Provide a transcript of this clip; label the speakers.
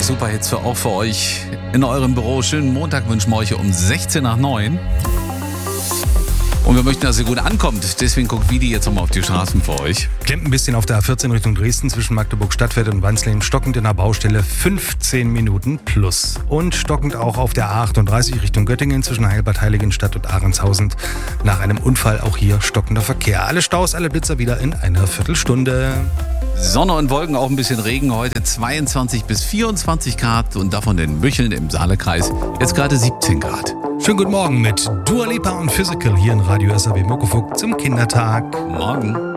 Speaker 1: Superhits auch für euch in eurem Büro. Schönen Montag wünschen wir euch um 16 nach 9. Und wir möchten, dass ihr gut ankommt. Deswegen guckt Vidi jetzt nochmal auf die Straßen für euch.
Speaker 2: Klemmt ein bisschen auf der A14 Richtung Dresden zwischen Magdeburg Stadtfeld und Wansleben. Stockend in der Baustelle 15 Minuten plus. Und stockend auch auf der A38 Richtung Göttingen zwischen Heilbad Heiligenstadt und Ahrenshausen. Nach einem Unfall auch hier stockender Verkehr. Alle Staus, alle Blitzer wieder in einer Viertelstunde.
Speaker 1: Sonne und Wolken, auch ein bisschen Regen heute. 22 bis 24 Grad und davon in Bücheln im Saalekreis jetzt gerade 17 Grad.
Speaker 2: Schönen guten Morgen mit Dua Lipa und Physical hier in Radio SAW Muckefuck zum Kindertag.
Speaker 1: Morgen.